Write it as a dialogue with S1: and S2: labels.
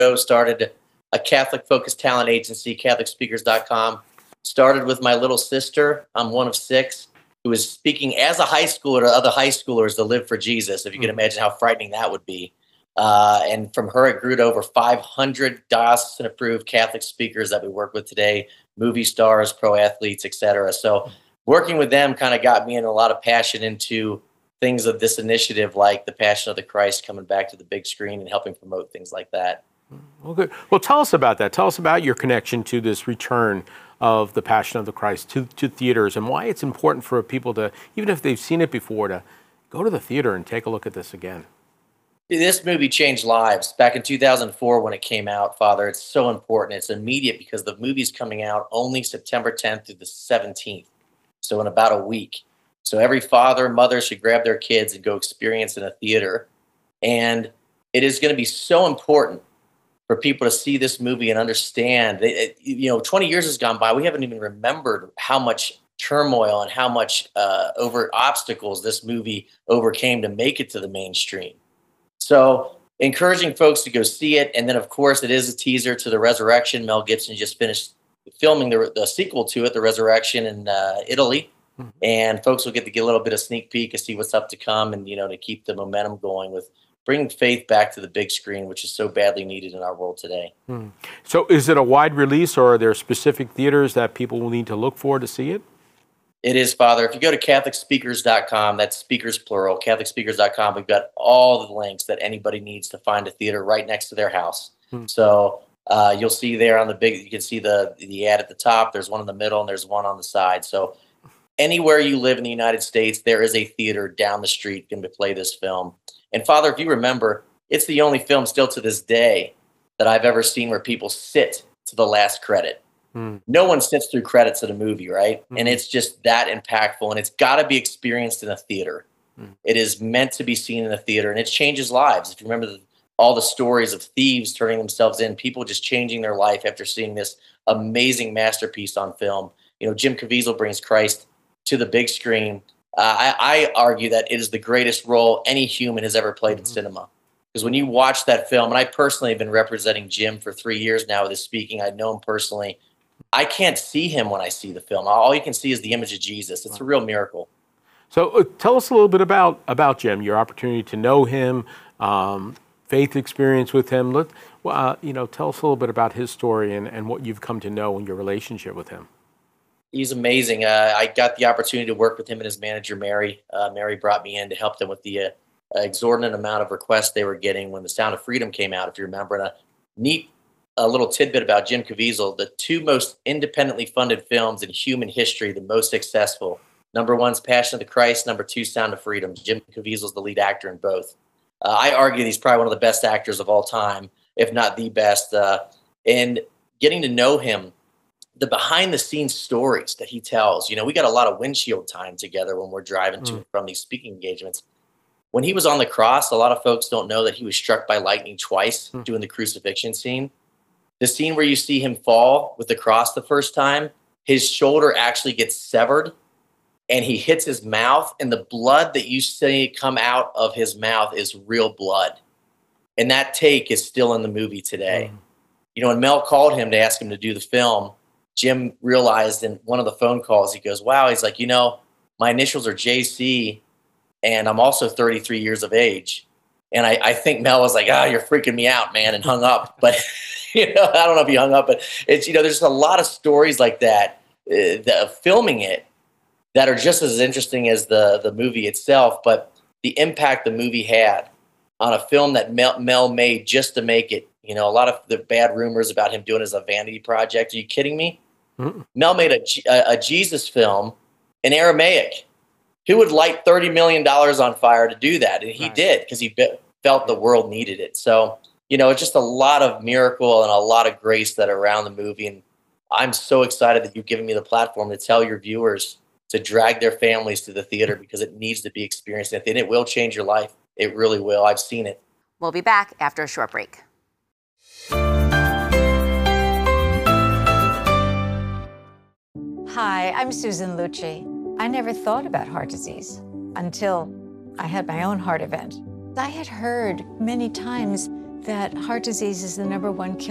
S1: ago, started a Catholic-focused talent agency, CatholicSpeakers.com. Started with my little sister. I'm one of six, who was speaking as a high schooler to other high schoolers to live for Jesus, if you can imagine how frightening that would be. And from her, it grew to over 500 diocesan-approved Catholic speakers that we work with today, movie stars, pro athletes, etc. So working with them kind of got me in a lot of passion into things of this initiative, like the Passion of the Christ coming back to the big screen and helping promote things like that.
S2: Well, good. Well, tell us about that. Tell us about your connection to this return of the Passion of the Christ to theaters, and why it's important for people to, even if they've seen it before, to go to the theater and take a look at this again.
S1: This movie changed lives. Back in 2004 when it came out, Father, it's so important. It's immediate because the movie's coming out only September 10th through the 17th, so in about a week. So every father and mother should grab their kids and go experience in a theater. And it is going to be so important for people to see this movie and understand. 20 years has gone by. We haven't even remembered how much turmoil and how much over obstacles this movie overcame to make it to the mainstream. So encouraging folks to go see it. And then, of course, it is a teaser to The Resurrection. Mel Gibson just finished filming the sequel to it, The Resurrection, in Italy. And folks will get to get a little bit of sneak peek and see what's up to come, and, to keep the momentum going with bringing faith back to the big screen, which is so badly needed in our world today.
S2: So is it a wide release, or are there specific theaters that people will need to look for to see it?
S1: It is, Father. If you go to CatholicSpeakers.com, that's speakers plural, CatholicSpeakers.com, we've got all the links that anybody needs to find a theater right next to their house. So you'll see there on you can see the ad at the top. There's one in the middle and there's one on the side. So anywhere you live in the United States, there is a theater down the street going to play this film. And Father, if you remember, it's the only film still to this day that I've ever seen where people sit to the last credit. No one sits through credits at a movie, right? And it's just that impactful, and it's got to be experienced in a theater. It is meant to be seen in a theater, and it changes lives. If you remember all the stories of thieves turning themselves in, people just changing their life after seeing this amazing masterpiece on film. Jim Caviezel brings Christ to the big screen. I argue that it is the greatest role any human has ever played in cinema. Because when you watch that film, and I personally have been representing Jim for 3 years now with his speaking, I know him personally. I can't see him when I see the film. All you can see is the image of Jesus. It's a real miracle.
S2: So tell us a little bit about Jim, your opportunity to know him, faith experience with him. Tell us a little bit about his story and what you've come to know in your relationship with him.
S1: He's amazing. I got the opportunity to work with him and his manager, Mary. Mary brought me in to help them with the exorbitant amount of requests they were getting when The Sound of Freedom came out, if you remember. And a neat little tidbit about Jim Caviezel: the two most independently funded films in human history, the most successful. Number one's Passion of the Christ. Number two, Sound of Freedom. Jim Caviezel's the lead actor in both. I argue he's probably one of the best actors of all time, if not the best. And getting to know him, the behind-the-scenes stories that he tells. We got a lot of windshield time together when we're driving to and from these speaking engagements. When he was on the cross, a lot of folks don't know that he was struck by lightning twice doing the crucifixion scene. The scene where you see him fall with the cross the first time, his shoulder actually gets severed, and he hits his mouth, and the blood that you see come out of his mouth is real blood. And that take is still in the movie today. When Mel called him to ask him to do the film, Jim realized in one of the phone calls, he goes, wow, he's like, my initials are JC, and I'm also 33 years of age. And I think Mel was like, you're freaking me out, man, and hung up. But, I don't know if he hung up, but it's, there's a lot of stories like that, filming it, that are just as interesting as the movie itself. But the impact the movie had on a film that Mel made just to make it, a lot of the bad rumors about him doing it as a vanity project. Are you kidding me? Mel made a Jesus film in Aramaic. Who would light $30 million on fire to do that? And he did, because he felt the world needed it. So, it's just a lot of miracle and a lot of grace that are around the movie. And I'm so excited that you've given me the platform to tell your viewers to drag their families to the theater, because it needs to be experienced. And it will change your life. It really will. I've seen it.
S3: We'll be back after a short break.
S4: Hi, I'm Susan Lucci. I never thought about heart disease until I had my own heart event. I had heard many times that heart disease is the #1 killer.